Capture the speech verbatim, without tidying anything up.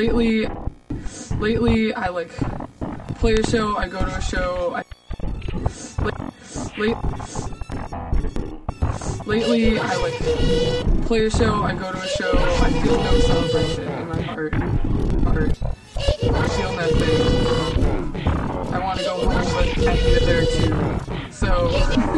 lately, lately I like play a show, I go to a show, I, late, lately I like play a show, I go to a show, I feel no celebration in my heart, heart, I feel nothing, I want to go home, but I can't get there too, so...